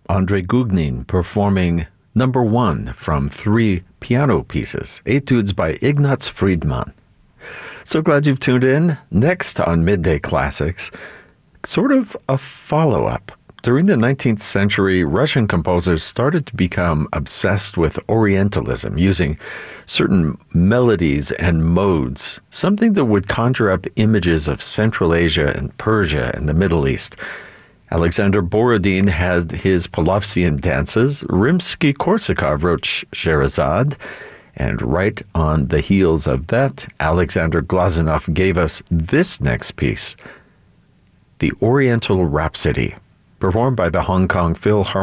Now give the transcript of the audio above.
Andrei Gugnin performing number 1 from 3 piano pieces, etudes by Ignaz Friedman. So glad you've tuned in. Next on Midday Classics, sort of a follow-up. During the 19th century, Russian composers started to become obsessed with Orientalism, using certain melodies and modes, something that would conjure up images of Central Asia and Persia and the Middle East. Alexander Borodin had his Polovtsian dances. Rimsky-Korsakov wrote Scheherazade. And right on the heels of that, Alexander Glazunov gave us this next piece, the Oriental Rhapsody, performed by the Hong Kong Philharmonic.